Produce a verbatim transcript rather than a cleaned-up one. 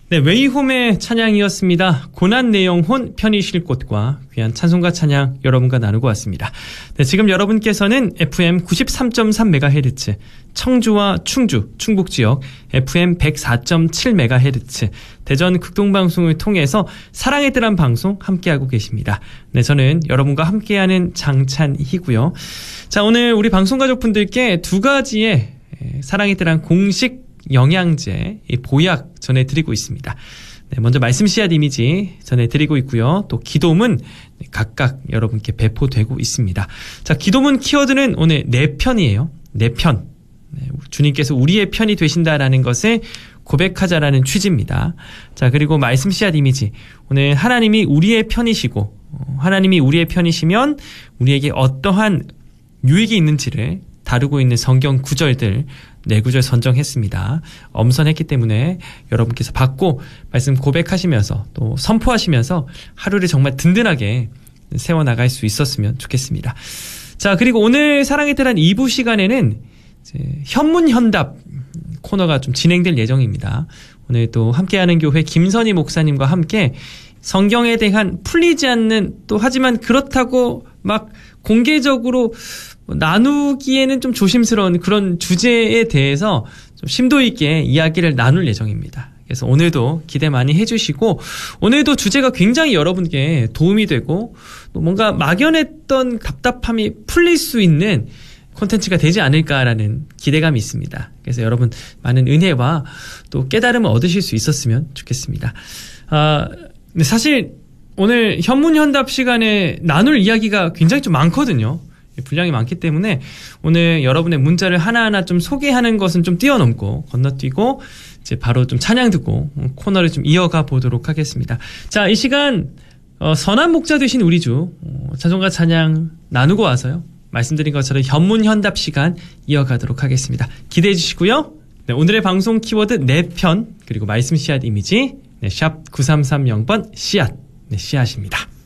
네, 웨이홈의 찬양이었습니다. 고난 내 영혼 편히 쉴 곳과 귀한 찬송가 찬양 여러분과 나누고 왔습니다. 네, 지금 여러분께서는 에프엠 구십삼 점 삼 메가헤르츠, 청주와 충주, 충북지역 에프엠 백사 점 칠 메가헤르츠, 대전 극동방송을 통해서 사랑의 뜰 한 방송 함께하고 계십니다. 네, 저는 여러분과 함께하는 장찬희고요. 자, 오늘 우리 방송가족분들께 두 가지의 사랑의 뜰 한 공식 영양제, 보약 전해드리고 있습니다. 네, 먼저 말씀 씨앗 이미지 전해드리고 있고요. 또 기도문 각각 여러분께 배포되고 있습니다. 자, 기도문 키워드는 오늘 내 편이에요. 내 편. 네, 주님께서 우리의 편이 되신다라는 것을 고백하자라는 취지입니다. 자, 그리고 말씀 씨앗 이미지. 오늘 하나님이 우리의 편이시고, 하나님이 우리의 편이시면 우리에게 어떠한 유익이 있는지를 다루고 있는 성경 구절들 네 구절 선정했습니다. 엄선했기 때문에 여러분께서 받고 말씀 고백하시면서 또 선포하시면서 하루를 정말 든든하게 세워나갈 수 있었으면 좋겠습니다. 자, 그리고 오늘 사랑의 뜰 한 이 부 시간에는 이제 현문현답 코너가 좀 진행될 예정입니다. 오늘 또 함께하는 교회 김선희 목사님과 함께 성경에 대한 풀리지 않는, 또 하지만 그렇다고 막 공개적으로 나누기에는 좀 조심스러운 그런 주제에 대해서 좀 심도 있게 이야기를 나눌 예정입니다. 그래서 오늘도 기대 많이 해주시고, 오늘도 주제가 굉장히 여러분께 도움이 되고 또 뭔가 막연했던 답답함이 풀릴 수 있는 콘텐츠가 되지 않을까라는 기대감이 있습니다. 그래서 여러분 많은 은혜와 또 깨달음을 얻으실 수 있었으면 좋겠습니다. 아, 근데 사실 오늘 현문현답 시간에 나눌 이야기가 굉장히 좀 많거든요. 분량이 많기 때문에 오늘 여러분의 문자를 하나하나 좀 소개하는 것은 좀 뛰어넘고 건너뛰고 이제 바로 좀 찬양 듣고 코너를 좀 이어가 보도록 하겠습니다. 자, 이 시간 어, 선한 목자 되신 우리 주 어, 찬송가 찬양 나누고 와서요, 말씀드린 것처럼 현문현답 시간 이어가도록 하겠습니다. 기대해 주시고요. 네, 오늘의 방송 키워드 내 편, 그리고 말씀 씨앗 이미지, 네, 샵 구삼삼공 번 씨앗, 네, 씨앗입니다.